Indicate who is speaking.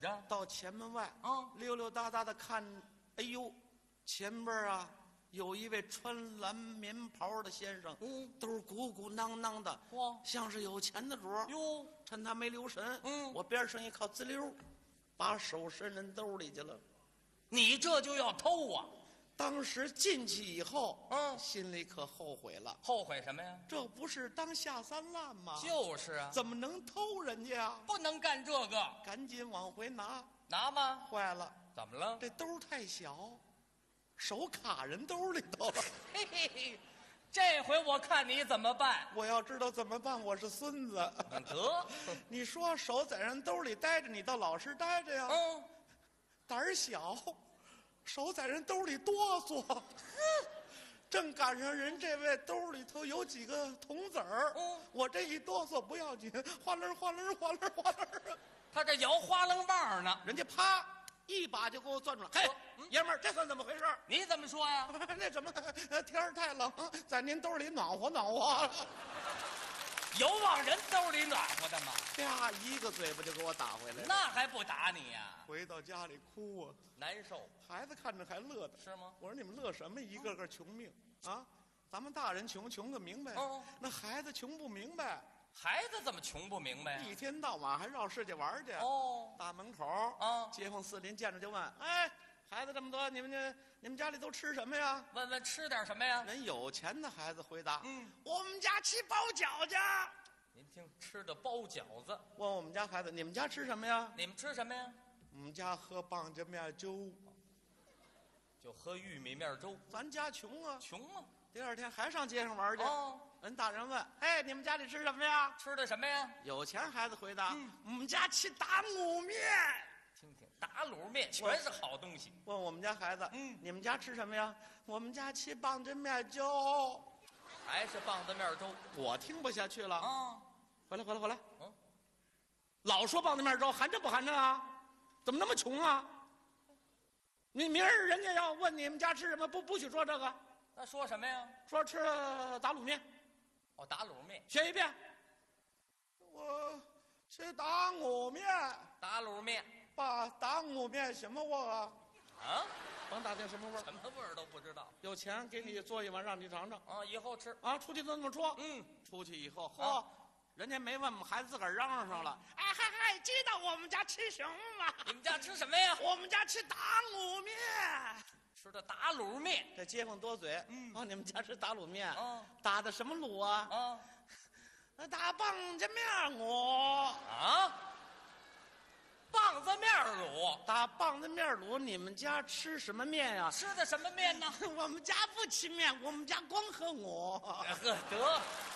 Speaker 1: 到前门外
Speaker 2: 啊，
Speaker 1: 溜溜达达的看，哎呦，前边啊有一位穿蓝棉袍的先生，兜鼓鼓囊囊的，
Speaker 2: 哇，
Speaker 1: 像是有钱的主儿
Speaker 2: 哟，
Speaker 1: 趁他没留神，我边上一靠，滋溜，把手伸人兜里去了。
Speaker 2: 你这就要偷啊？
Speaker 1: 当时进去以后，心里可后悔了。
Speaker 2: 后悔什么呀？
Speaker 1: 这不是当下三滥吗？
Speaker 2: 就是啊，
Speaker 1: 怎么能偷人家呀？
Speaker 2: 不能干这个，
Speaker 1: 赶紧往回拿。
Speaker 2: 拿吗？
Speaker 1: 坏了，
Speaker 2: 怎么了？
Speaker 1: 这兜太小，手卡人兜里头了。
Speaker 2: 嘿嘿嘿，这回我看你怎么办？
Speaker 1: 我要知道怎么办，我是孙子。
Speaker 2: 得，
Speaker 1: 你说手在人兜里待着，你倒老实待着呀。胆儿小，手在人兜里哆嗦。正赶上人这位兜里头有几个铜子儿，我这一哆嗦不要紧，哗楞哗楞哗楞哗楞。
Speaker 2: 他这摇花楞棒呢，
Speaker 1: 人家啪一把就给我攥住了。嘿，爷们儿，这算怎么回事？
Speaker 2: 你怎么说呀？
Speaker 1: 那什么，天儿太冷，在您兜里暖和暖和。
Speaker 2: 有往人兜里暖和的吗？
Speaker 1: 啪，一个嘴巴就给我打回来了。
Speaker 2: 那还不打你呀？
Speaker 1: 回到家里哭啊，
Speaker 2: 难受。
Speaker 1: 孩子看着还乐的。
Speaker 2: 是吗？
Speaker 1: 我说你们乐什么？一个个穷命啊！咱们大人穷个明白。那孩子穷不明白。
Speaker 2: 孩子怎么穷不明白呀？
Speaker 1: 一天到晚还绕世界玩去。大门口街坊四邻见着就问：哎，孩子这么多，你们家里都吃什么呀？
Speaker 2: 问问吃点什么呀？
Speaker 1: 人有钱的孩子回答：我们家吃包饺子。
Speaker 2: 您听，吃的包饺子。
Speaker 1: 问我们家孩子：你们家吃什么呀？
Speaker 2: 你们吃什么呀？
Speaker 1: 我们家喝棒子面粥。
Speaker 2: 就喝玉米面粥。
Speaker 1: 咱家穷啊，
Speaker 2: 穷啊！
Speaker 1: 第二天还上街上玩去。人大人问：哎，你们家里吃什么呀？
Speaker 2: 吃的什么呀？
Speaker 1: 有钱孩子回答：我们家吃打卤面。
Speaker 2: 听听，打卤面全是好东西。
Speaker 1: 问我们家孩子：你们家吃什么呀？我们家吃棒子面粥。
Speaker 2: 还是棒子面粥。
Speaker 1: 我听不下去了回来。老说棒子面粥，含着不含着啊？怎么那么穷啊？你明儿人家要问你们家吃什么，不许说这个。
Speaker 2: 那说什么呀？
Speaker 1: 说吃打卤面。
Speaker 2: 打卤面。
Speaker 1: 学一遍。我吃打卤面。
Speaker 2: 打卤面。
Speaker 1: 爸，打卤面什么味儿啊？甭打听什么味儿，
Speaker 2: 什么味儿都不知道。
Speaker 1: 有钱给你做一碗，让你尝尝
Speaker 2: 以后吃
Speaker 1: 出去都这么说。出去以后人家没问我们孩子自个儿嚷嚷上了。哎嗨，知道我们家吃什么吗？
Speaker 2: 你们家吃什么呀？
Speaker 1: 我们家吃打卤面。
Speaker 2: 吃的打卤面。
Speaker 1: 这街坊多嘴。你们家吃打卤面。打的什么卤啊？打棒子面卤。
Speaker 2: 棒子面卤。
Speaker 1: 打棒子面卤。你们家吃什么面呀？
Speaker 2: 吃的什么面呢？
Speaker 1: 我们家不吃面，我们家光喝卤。
Speaker 2: 得。